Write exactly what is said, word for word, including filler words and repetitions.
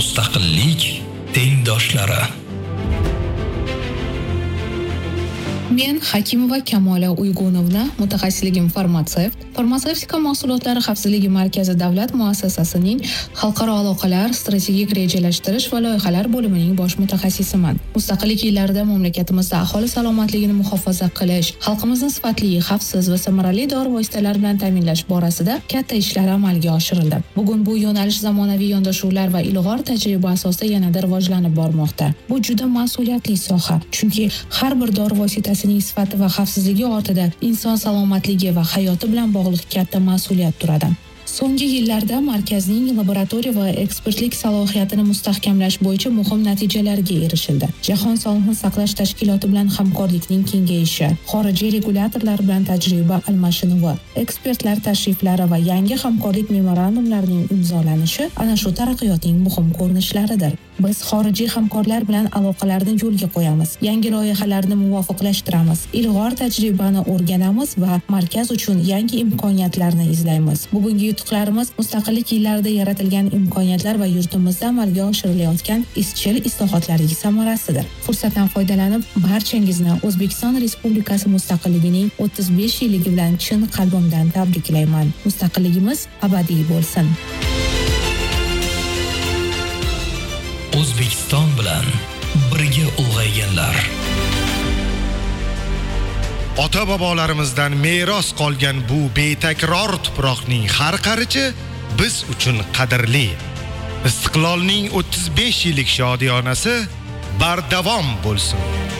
Mustaqillik tengdoshlari. Men Hakimova Kamola Uygunovna, mutaxassisligim farmatsevt, Farmatsevtika mahsulotlari xavfsizligi markazi davlat muassasasining xalqaro aloqalar, strategik rejalashtirish va loyihalar bo'limining bosh mutaxassisiman. Mustaqillik yillarida mamlakatimizda aholi salomatligini muhofaza qilish, xalqimizni sifatli, xavfsiz va samarali dori vositalari bilan ta'minlash borasida katta ishlar amalga oshirildi. Bugun bu yo'nalish zamonaviy yondashuvlar va ilg'or tajriba asosida yanada rivojlanib bormoqda. Bu juda mas'uliyatli soha, chunki har bir dori vositasining sifati va xavfsizligi ortida inson salomatligi va hayoti bilan bog'liq katta mas'uliyat turadi. So'nggi yillarda markazning laboratoriya va ekspertlik salohiyatini mustahkamlash bo'yicha muhim natijalarga erishildi. Jahon sog'liqni saqlash tashkiloti bilan hamkorlikning kengayishi, xorijiy regulatorlar bilan tajriba almashinuvi, ekspertlar tashriflari va yangi hamkorlik memorandumlarining imzolanishi ana shu taraqqiyotning muhim ko'rinishlaridir. Biz xorijiy hamkorlar bilan aloqalarni yo'lga qo'yamiz, yangi loyihalarni muvofiqlashtiramiz, ilg'or tajribani o'rganamiz va markaz uchun yangi imkoniyatlarni izlaymiz. Bugungi yutuqlarimiz mustaqillik yillarida yaratilgan imkoniyatlar va yurtimizda amalga oshirilayotgan izchil islohotlarning samarasidir. Fursatdan foydalanib, barchangizni O'zbekiston Respublikasi mustaqilligining o'ttiz besh yilligi bilan chin qalbimdan tabriklayman. Mustaqilligimiz abadiy bo'lsin. O'zbekiston bilan birga ulg'ayganlar. Ota-bobolarimizdan meros qolgan bu betakror tuproqning har qarichi biz uchun qadrli. Istiqlolning o'ttiz besh yillik shodiyonasi bardavom bo'lsin.